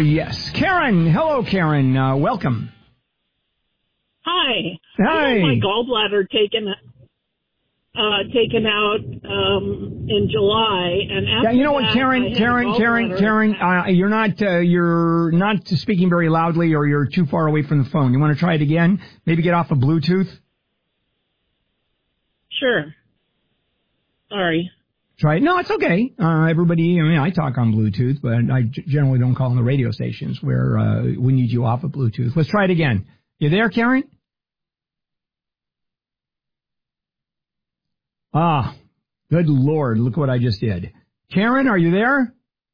Yes. Karen. Hello, Karen. Welcome. Hi. Hi. I had my gallbladder taken out in July, and after you know what, Karen? You're not speaking very loudly, or you're too far away from the phone. You want to try it again? Maybe get off of Bluetooth. Sure. Sorry. Try it. No, it's okay. Everybody, I talk on Bluetooth, but I generally don't call on the radio stations where we need you off of Bluetooth. Let's try it again. You there, Karen? Ah, good Lord, look what I just did. Karen, are you there?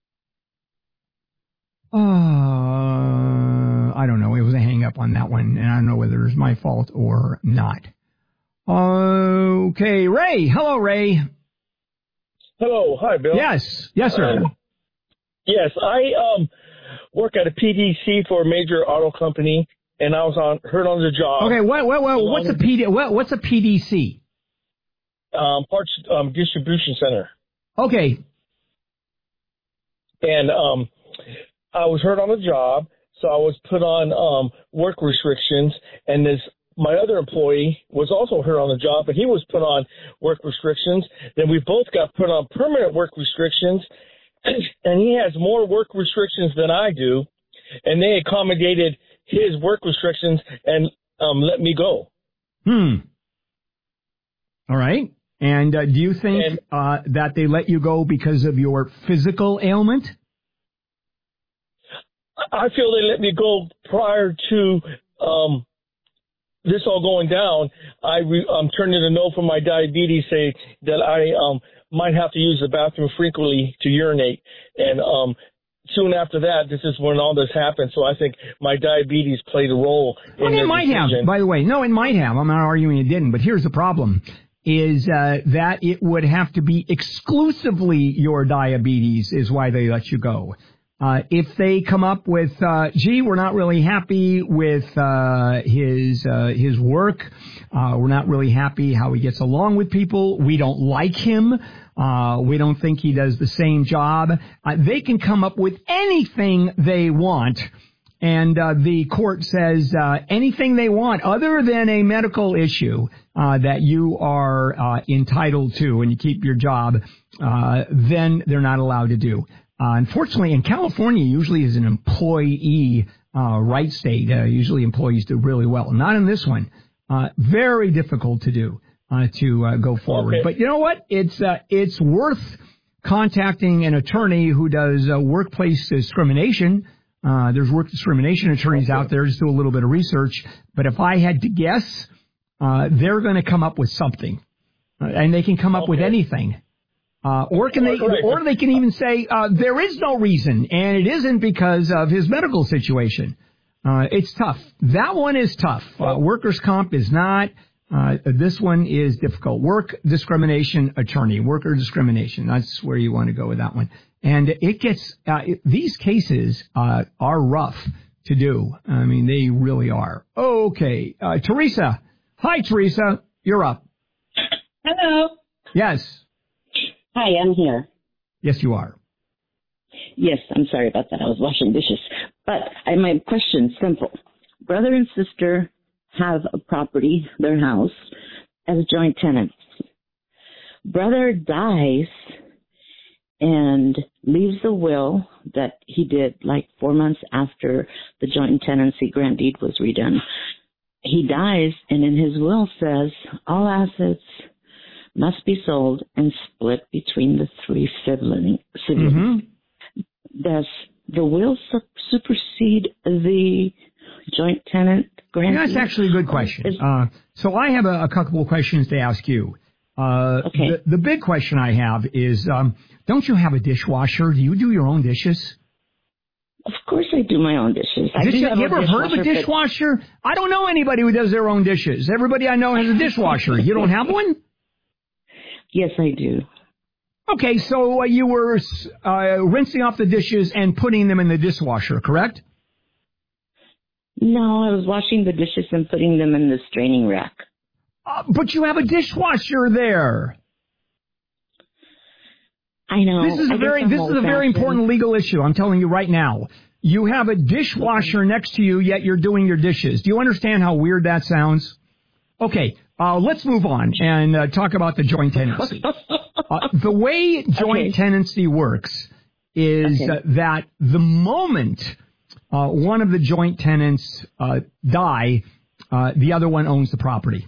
I don't know. It was a hang-up on that one, and I don't know whether it was my fault or not. Okay, Ray. Hello, Ray. Hello. Hi, Bill. Yes. Yes, sir. Yes, I work at a PDC for a major auto company, and I was heard on the job. Okay, what's a PDC? Parts distribution center. Okay. And I was hurt on the job, so I was put on work restrictions, and my other employee was also hurt on the job, and he was put on work restrictions. Then we both got put on permanent work restrictions, and he has more work restrictions than I do, and they accommodated his work restrictions and let me go. All right. And do you think that they let you go because of your physical ailment? I feel they let me go prior to this all going down. I'm turning a note for my diabetes, say that I might have to use the bathroom frequently to urinate. And soon after that, this is when all this happened. So I think my diabetes played a role in it might decision. have, by the way. No, it might have. I'm not arguing it didn't. But here's the problem. Is that it would have to be exclusively your diabetes is why they let you go. If they come up with, we're not really happy with his work. We're not really happy how he gets along with people. We don't like him. We don't think he does the same job. They can come up with anything they want. And the court says anything they want other than a medical issue that you are entitled to and you keep your job, then they're not allowed to do. Unfortunately, in California, usually is an employee right state. Usually employees do really well. Not in this one. Very difficult to do to go forward. Okay. But you know what? It's worth contacting an attorney who does workplace discrimination. There's work discrimination attorneys out there. Just do a little bit of research. But if I had to guess, they're going to come up with something, and they can come up with anything. Or they can even say there is no reason, and it isn't because of his medical situation. It's tough. That one is tough. Workers' comp is not. This one is difficult. Work discrimination attorney, worker discrimination. That's where you want to go with that one. And it gets, these cases are rough to do. I mean, they really are. Okay. Teresa. Hi, Teresa. You're up. Hello. Yes. Hi, I'm here. Yes, you are. Yes, I'm sorry about that. I was washing dishes. But my question's simple. Brother and sister have a property, their house, as joint tenants. Brother dies and leaves a will that he did like 4 months after the joint tenancy grant deed was redone. He dies, and in his will says all assets must be sold and split between the three siblings. Mm-hmm. Does the will supersede the joint tenant grant? That's actually a good question. So I have a couple of questions to ask you. Okay. The big question I have is, don't you have a dishwasher? Do you do your own dishes? Of course I do my own dishes. You ever heard of a dishwasher? I don't know anybody who does their own dishes. Everybody I know has a dishwasher. You don't have one? Yes, I do. Okay, so you were rinsing off the dishes and putting them in the dishwasher, correct? No, I was washing the dishes and putting them in the straining rack. But you have a dishwasher there. I know. This is a very important legal issue. I'm telling you right now. You have a dishwasher next to you, yet you're doing your dishes. Do you understand how weird that sounds? Okay, let's move on and talk about the joint tenancy. The way joint tenancy works is that the moment one of the joint tenants die, the other one owns the property.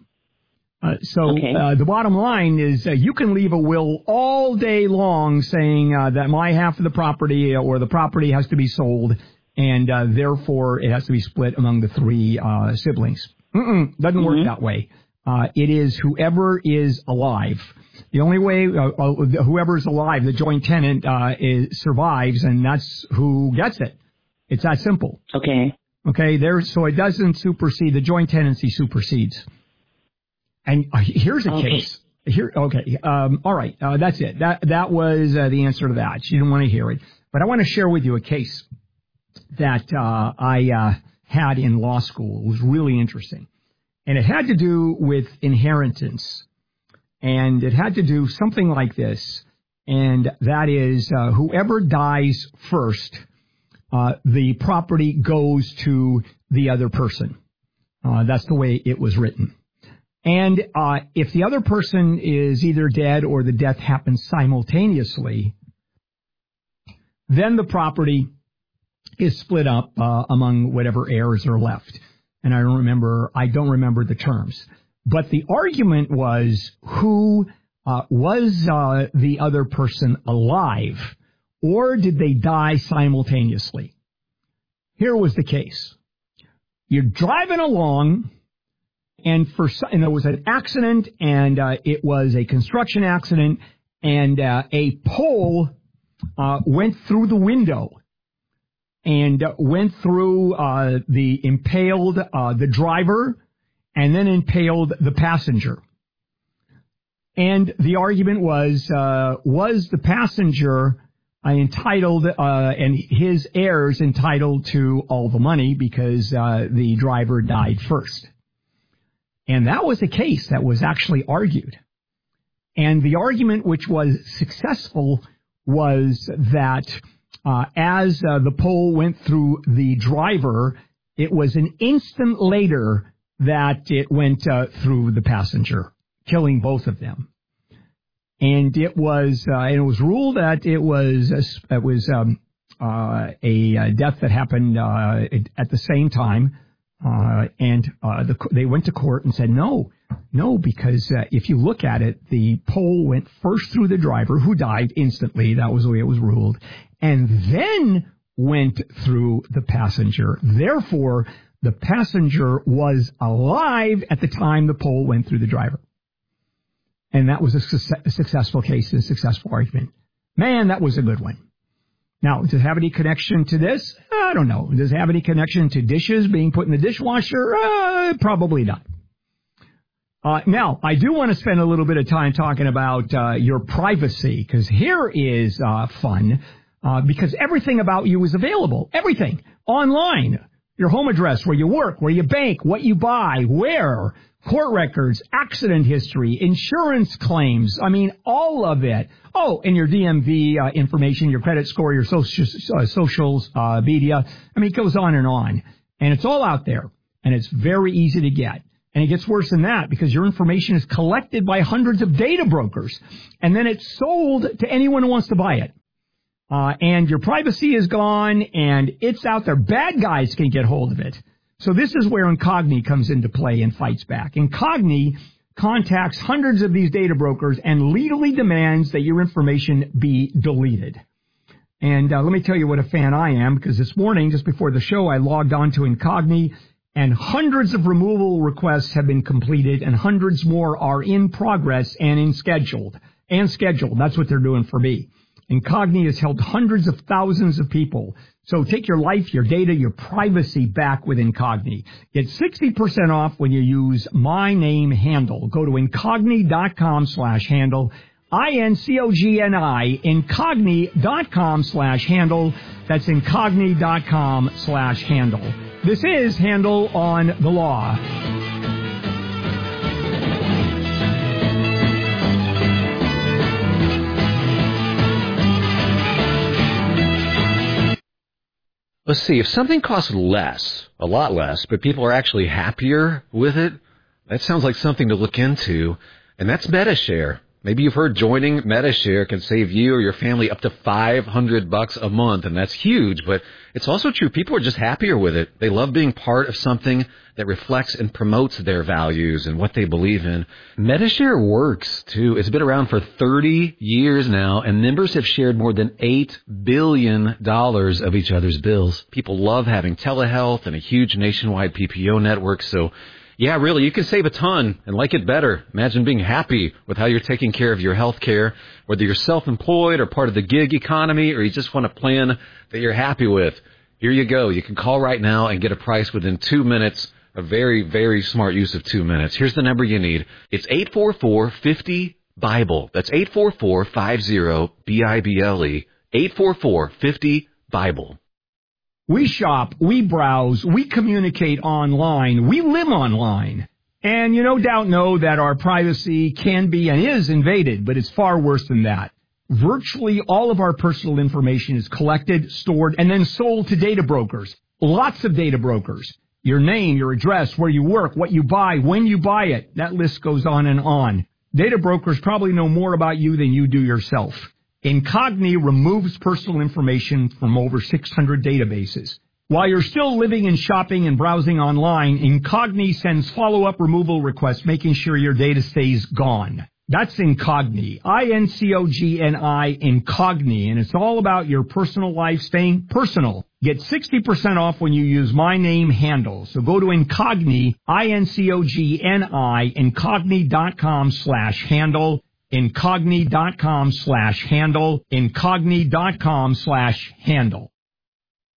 The bottom line is you can leave a will all day long saying that my half of the property or the property has to be sold and therefore it has to be split among the three siblings. Doesn't work that way. It is whoever is alive. The only way whoever is alive, the joint tenant survives, and that's who gets it. It's that simple. Okay, so it doesn't supersede. The joint tenancy supersedes. And here's a case. All right. That's it. That was the answer to that. She didn't want to hear it. But I want to share with you a case that I had in law school. It was really interesting. And it had to do with inheritance. And it had to do something like this. And that is whoever dies first, the property goes to the other person. That's the way it was written. And if the other person is either dead or the death happens simultaneously, then the property is split up among whatever heirs are left. And I don't remember the terms. But the argument was who was the other person alive, or did they die simultaneously? Here was the case. You're driving along. And there was an accident, and it was a construction accident, and a pole went through the window and went through impaled the driver, and then impaled the passenger. And the argument was the passenger entitled and his heirs entitled to all the money because the driver died first? And that was a case that was actually argued. And the argument which was successful was that as the pole went through the driver, it was an instant later that it went through the passenger, killing both of them. And it was ruled that it was a death that happened at the same time. They went to court and said, no, because if you look at it, the pole went first through the driver, who died instantly. That was the way it was ruled, and then went through the passenger. Therefore, the passenger was alive at the time the pole went through the driver. And that was a successful case, a successful argument. Man, that was a good one. Now, does it have any connection to this? I don't know. Does it have any connection to dishes being put in the dishwasher? Probably not. Now, I do want to spend a little bit of time talking about your privacy, because here is fun, because everything about you is available. Everything. Online. Your home address, where you work, where you bank, what you buy, where, court records, accident history, insurance claims. I mean, all of it. Oh, and your DMV information, your credit score, your socials, media. I mean, it goes on. And it's all out there. And it's very easy to get. And it gets worse than that, because your information is collected by hundreds of data brokers. And then it's sold to anyone who wants to buy it. And your privacy is gone, and it's out there. Bad guys can get hold of it. So this is where Incogni comes into play and fights back. Incogni contacts hundreds of these data brokers and legally demands that your information be deleted. And let me tell you what a fan I am, because this morning, just before the show, I logged on to Incogni, and hundreds of removal requests have been completed, and hundreds more are in progress and scheduled. That's what they're doing for me. Incogni has helped hundreds of thousands of people. So take your life, your data, your privacy back with Incogni. Get 60% off when you use my name Handel. Go to Incogni.com/Handel. INCOGNI, Incogni.com/Handel. That's Incogni.com/Handel. This is Handel on the Law. Let's see, if something costs less, a lot less, but people are actually happier with it, that sounds like something to look into, and that's Medi-Share. Maybe you've heard joining Medi-Share can save you or your family up to $500 a month, and that's huge, but it's also true. People are just happier with it. They love being part of something that reflects and promotes their values and what they believe in. Medi-Share works, too. It's been around for 30 years now, and members have shared more than $8 billion of each other's bills. People love having telehealth and a huge nationwide PPO network, so yeah, really, you can save a ton and like it better. Imagine being happy with how you're taking care of your health care, whether you're self-employed or part of the gig economy, or you just want a plan that you're happy with. Here you go. You can call right now and get a price within 2 minutes. A very, very smart use of 2 minutes. Here's the number you need. It's 844-50-BIBLE. That's 844-50-BIBLE. 844-50-BIBLE. We shop, we browse, we communicate online, we live online. And you no doubt know that our privacy can be and is invaded, but it's far worse than that. Virtually all of our personal information is collected, stored, and then sold to data brokers. Lots of data brokers. Your name, your address, where you work, what you buy, when you buy it. That list goes on and on. Data brokers probably know more about you than you do yourself. Incogni removes personal information from over 600 databases. While you're still living and shopping and browsing online, Incogni sends follow-up removal requests, making sure your data stays gone. That's Incogni, I-N-C-O-G-N-I, Incogni, and it's all about your personal life staying personal. Get 60% off when you use my name handle. So go to Incogni, I-N-C-O-G-N-I, Incogni.com/handle. Incogni.com/handle, Incogni.com/handle.